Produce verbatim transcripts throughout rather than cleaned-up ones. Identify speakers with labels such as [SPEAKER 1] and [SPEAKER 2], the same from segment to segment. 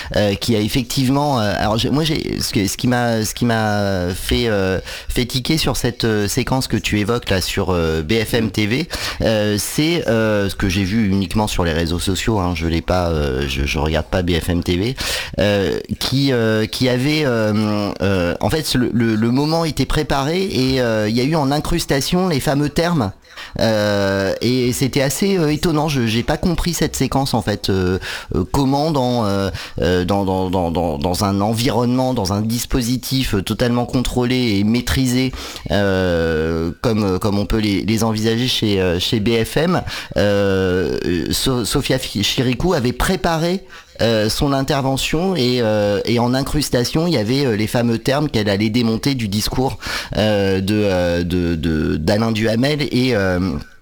[SPEAKER 1] euh, qui a effectivement. Euh, alors j'ai- moi, j'ai ce, que- ce qui m'a ce qui m'a fait euh, fait tiquer sur cette euh, séquence que tu évoques là sur euh, B F M T V, euh, c'est euh, ce que j'ai vu uniquement sur les réseaux sociaux. Hein, je l'ai pas, euh, je, je regarde pas B F M T V, euh, qui euh, qui avait euh, euh, en fait le, le, le moment était préparé et euh, il y a eu en incrustation les fameux termes. Euh, et c'était assez euh, étonnant. Je j'ai pas compris cette séquence en fait. Euh, euh, comment dans, euh, euh, dans, dans dans dans dans un environnement, dans un dispositif totalement contrôlé et maîtrisé, euh, comme comme on peut les, les envisager chez euh, chez B F M, euh, So- Sophia Chirikou avait préparé euh, son intervention et, euh, et en incrustation il y avait euh, les fameux termes qu'elle allait démonter du discours euh, de, euh, de, de d'Alain Duhamel et euh,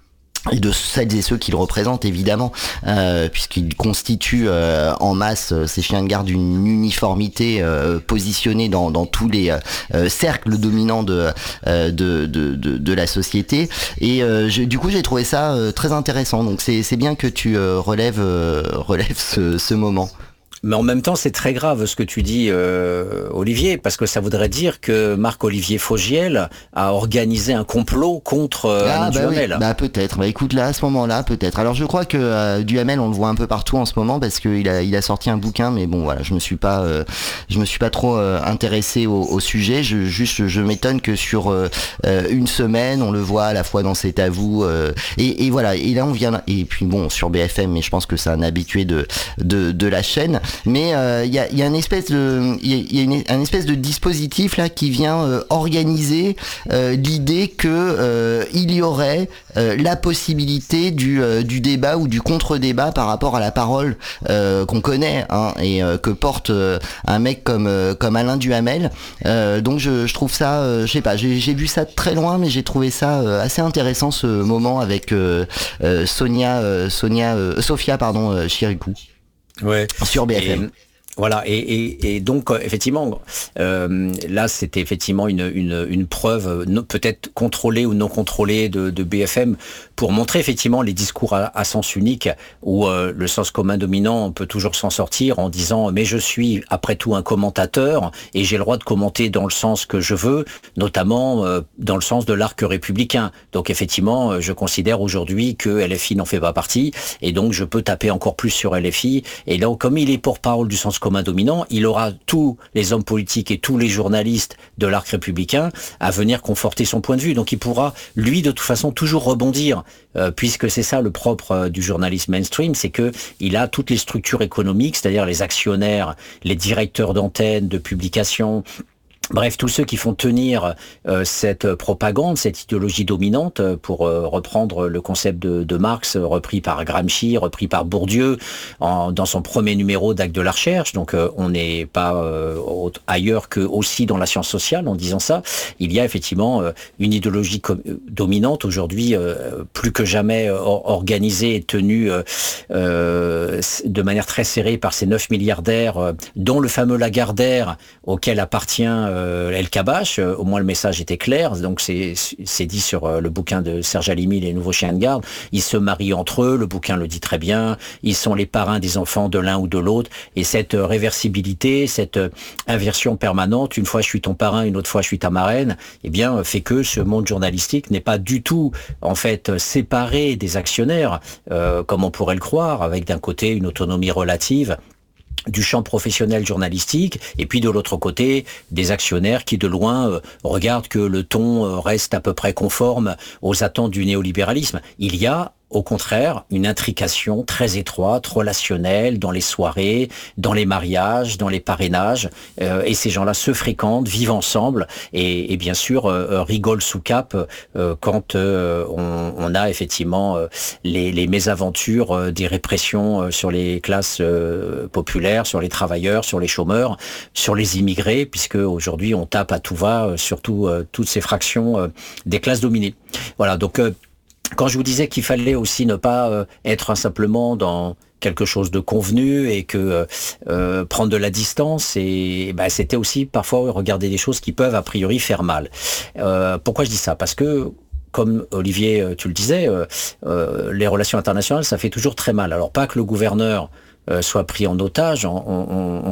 [SPEAKER 1] et de celles et ceux qui le représentent évidemment, euh, puisqu'ils constituent euh, en masse euh, ces chiens de garde d'une uniformité euh, positionnée dans, dans tous les euh, cercles dominants de, euh, de, de, de, de la société. Et euh, je, du coup j'ai trouvé ça euh, très intéressant. Donc c'est, c'est bien que tu euh, relèves, euh, relèves ce, ce moment.
[SPEAKER 2] Mais en même temps, c'est très grave ce que tu dis, euh, Olivier, parce que ça voudrait dire que Marc-Olivier Fogiel a organisé un complot contre euh,
[SPEAKER 1] Ah
[SPEAKER 2] Alain
[SPEAKER 1] bah oui,
[SPEAKER 2] Duhamel.
[SPEAKER 1] bah peut-être. Bah écoute là à ce moment-là peut-être. Alors je crois que euh, Duhamel on le voit un peu partout en ce moment parce qu'il a il a sorti un bouquin, mais bon voilà, je me suis pas euh, je me suis pas trop euh, intéressé au, au sujet. Je juste je m'étonne que sur euh, euh, une semaine on le voit à la fois dans C'est à vous euh, et, et voilà. Et là on vient et puis bon sur B F M, mais je pense que c'est un habitué de de de la chaîne. Mais il euh, y a il y a une espèce de il y a, y a une, un espèce de dispositif là qui vient euh, organiser euh, l'idée que euh, il y aurait euh, la possibilité du euh, du débat ou du contre-débat par rapport à la parole euh, qu'on connaît hein, et euh, que porte euh, un mec comme euh, comme Alain Duhamel. Euh, donc je, je trouve ça euh, je sais pas, j'ai j'ai vu ça de très loin, mais j'ai trouvé ça euh, assez intéressant ce moment avec euh, euh, Sonia euh, Sonia euh, Sophia pardon euh, Chirikou.
[SPEAKER 2] Ouais.
[SPEAKER 1] Sur B F M.
[SPEAKER 2] Et... Voilà, et, et, et donc effectivement, euh, là c'était effectivement une, une, une preuve non, peut-être contrôlée ou non contrôlée de, de B F M pour montrer effectivement les discours à, à sens unique où euh, le sens commun dominant peut toujours s'en sortir en disant mais je suis après tout un commentateur et j'ai le droit de commenter dans le sens que je veux, notamment euh, dans le sens de l'arc républicain. Donc effectivement, je considère aujourd'hui que L F I n'en fait pas partie et donc je peux taper encore plus sur L F I. Et donc comme il est porte-parole du sens commun dominant, il aura tous les hommes politiques et tous les journalistes de l'arc républicain à venir conforter son point de vue. Donc il pourra, lui, de toute façon, toujours rebondir, euh, puisque c'est ça le propre euh, du journalisme mainstream, c'est que il a toutes les structures économiques, c'est-à-dire les actionnaires, les directeurs d'antennes, de publications, bref, tous ceux qui font tenir euh, cette propagande, cette idéologie dominante, pour euh, reprendre le concept de, de Marx, euh, repris par Gramsci, repris par Bourdieu, en, dans son premier numéro d'Actes de la recherche. Donc euh, on n'est pas euh, ailleurs que aussi dans la science sociale en disant ça. Il y a effectivement euh, une idéologie dominante aujourd'hui, euh, plus que jamais euh, organisée et tenue euh, euh, de manière très serrée par ces neuf milliardaires, euh, dont le fameux Lagardère, auquel appartient Euh, El Kabbach, euh, au moins le message était clair, donc c'est, c'est dit sur euh, le bouquin de Serge Halimi, Les Nouveaux Chiens de Garde, ils se marient entre eux, le bouquin le dit très bien, ils sont les parrains des enfants de l'un ou de l'autre, et cette euh, réversibilité, cette euh, inversion permanente, une fois je suis ton parrain, une autre fois je suis ta marraine, eh bien euh, fait que ce monde journalistique n'est pas du tout en fait séparé des actionnaires, euh, comme on pourrait le croire, avec d'un côté une autonomie relative du champ professionnel journalistique, et puis de l'autre côté, des actionnaires qui de loin euh, regardent que le ton euh, reste à peu près conforme aux attentes du néolibéralisme. Il y a au contraire une intrication très étroite, relationnelle, dans les soirées, dans les mariages, dans les parrainages, euh, et ces gens-là se fréquentent, vivent ensemble, et, et bien sûr euh, rigolent sous cape euh, quand euh, on, on a effectivement euh, les, les mésaventures euh, des répressions euh, sur les classes euh, populaires, sur les travailleurs, sur les chômeurs, sur les immigrés, puisque aujourd'hui on tape à tout va, euh, surtout euh, toutes ces fractions euh, des classes dominées. Voilà, donc euh, quand je vous disais qu'il fallait aussi ne pas euh, être simplement dans quelque chose de convenu et que euh, prendre de la distance, et bah, c'était aussi parfois regarder des choses qui peuvent a priori faire mal. Euh, pourquoi je dis ça ? Parce que comme Olivier, tu le disais, euh, euh, les relations internationales, ça fait toujours très mal. Alors pas que le gouverneur euh, soit pris en otage, on, on, on